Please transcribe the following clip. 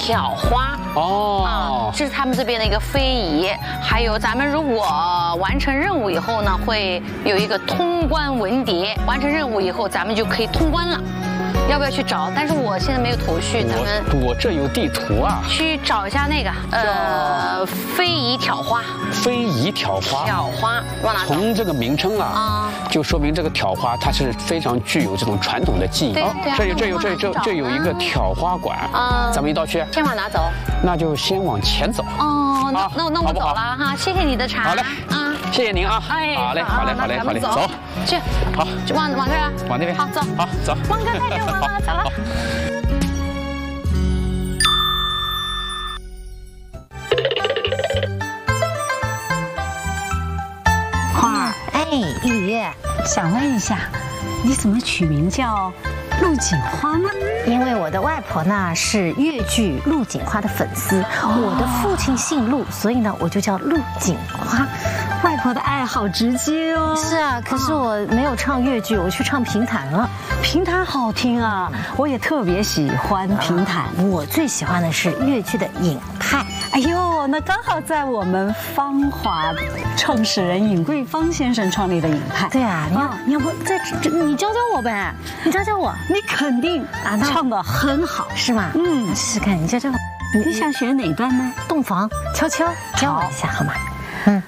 挑花。 哦， 这是他们这边的一个非遗。还有咱们如果完成任务以后呢，会有一个通关文牒，完成任务以后咱们就可以通关了。要不要去找？但是我现在没有头绪，咱们我这有地图啊， 去找一下那个非遗挑花。 非遗挑花， 挑花往哪找？ 从这个名称啊，就说明这个挑花它是非常具有这种传统的技艺。 对对啊， 这有一个挑花馆啊，咱们一道去。 先往哪走？ 那就先往前走。 哦，那我走了哈，谢谢你的茶。 好嘞，谢谢您啊。 哎， 好嘞，走。 去， 好， 就往这儿啊， 往那边。 好，走。 好，走。 汪哥太给我了，走了。 花儿，哎，玉月，想问一下，你怎么取名叫陆锦花呢？ 因为我的外婆呢是越剧陆锦花的粉丝，我的父亲姓陆，所以呢我就叫陆锦花。 外婆的爱好直接哦。 是啊，可是我没有唱越剧，我去唱评弹了。 评弹好听啊，我也特别喜欢评弹。 我最喜欢的是越剧的尹派。 哎呦，那刚好在我们芳华创始人尹桂芳先生创立的尹派。 对啊，你要不你教教我呗？你教教我， 你肯定啊唱得很好， 是吗？ 嗯， 试试看，你教教我。 你想学哪段呢？ 洞房，悄悄教我一下好吗？